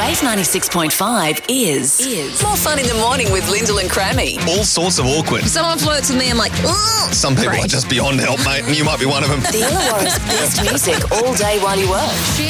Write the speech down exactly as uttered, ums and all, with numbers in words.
Wave ninety-six point five is, is more fun in the morning with Lyndall and Crammy. All sorts of awkward. If someone flirts with me, I'm like, ugh. Some people Great. are just beyond help, mate, and you might be one of them. The Illawarra's best music all day while you work.